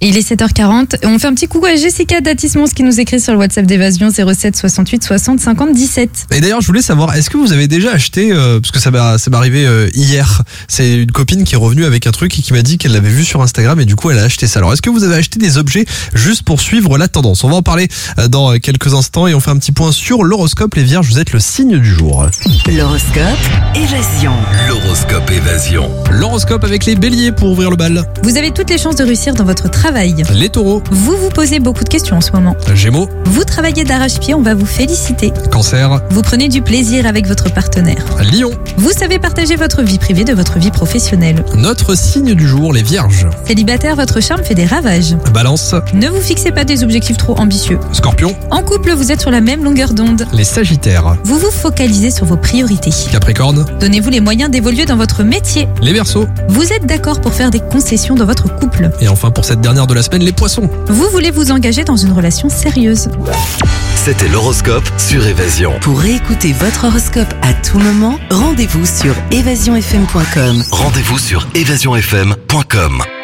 Et il est 7h40. On fait un petit coucou à Jessica d'Atismons qui nous écrit sur le WhatsApp d'Évasion 07 68 60 50 17. Et d'ailleurs, je voulais savoir, est-ce que vous avez déjà acheté, parce que ça m'est arrivé hier, c'est une copine qui est revenue avec un truc et qui m'a dit qu'elle l'avait vu sur Instagram et du coup elle a acheté ça. Alors est-ce que vous avez acheté des objets juste pour suivre la tendance? On va en parler dans quelques instants et on fait un petit point sur l'horoscope. Les Vierges, vous êtes le signe du jour. L'horoscope Évasion. L'horoscope Évasion. L'horoscope avec les Béliers pour ouvrir le bal. Vous avez toutes les chances de réussir dans votre travail. Les Taureaux. Vous vous posez beaucoup de questions en ce moment. Gémeaux. Vous travaillez d'arrache-pied, on va vous féliciter. Cancer. Vous prenez du plaisir avec votre partenaire. Lion. Vous savez partager votre vie privée de votre vie professionnelle. Notre signe du jour, les Vierges. Célibataire, votre charme fait des ravages. Balance. Ne vous fixez pas des objectifs trop ambitieux. Scorpion. En couple, vous êtes sur la même longueur d'onde. Les Sagittaires. Vous vous focalisez sur vos priorités. Capricorne. Donnez-vous les moyens d'évoluer dans votre métier. Les Verseaux. Vous êtes d'accord pour faire des concessions dans votre couple. Et enfin pour cette dernière de la semaine, les Poissons. Vous voulez vous engager dans une relation sérieuse. C'était l'horoscope sur Évasion. Pour réécouter votre horoscope à tout moment, rendez-vous sur évasionfm.com. Rendez-vous sur évasionfm.com.